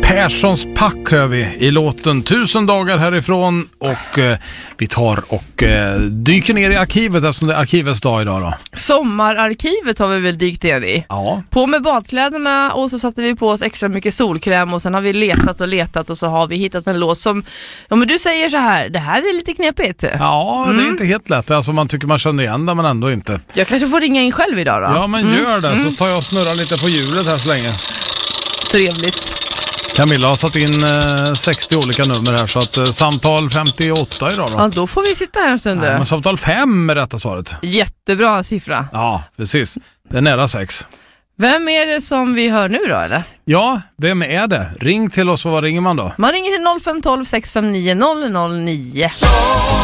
Perssons pack hör vi i låten 1000 dagar härifrån och vi tar och dyker ner i arkivet eftersom det är arkivets dag idag då. Sommararkivet har vi väl dykt ner i. Ja. På med badkläderna och så satte vi på oss extra mycket solkräm och sen har vi letat och så har vi hittat en låt som, ja men du säger så här, det här är lite knepigt. Ja, det är inte helt lätt. Alltså man tycker man känner igen det men ändå inte. Jag kanske får ringa in själv idag då. Ja men gör det, så tar jag och snurrar lite på hjulet här så länge. Trevligt. Camilla har satt in 60 olika nummer här så att samtal 58 idag då. Ja, då får vi sitta här en stund. Nej, men samtal 5 är rätta svaret. Jättebra siffra. Ja, precis. Det är nära 6. Vem är det som vi hör nu då eller? Ja, vem är det? Ring till oss och vad ringer man då? Man ringer till 0512 659 009.